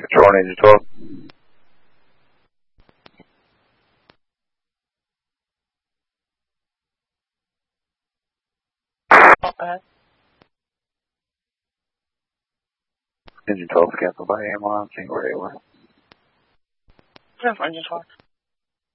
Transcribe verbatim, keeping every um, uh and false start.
Control on engine twelve. Okay. Engine twelve, cancel by A M on, seeing where they were. Ten for engine twelve.